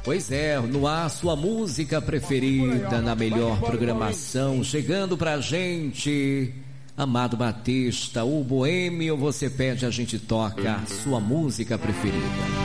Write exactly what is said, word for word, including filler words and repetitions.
Pois é, no ar, sua música preferida, na melhor programação, chegando pra gente. Amado Batista, o boêmio, você pede, a gente toca a sua música preferida.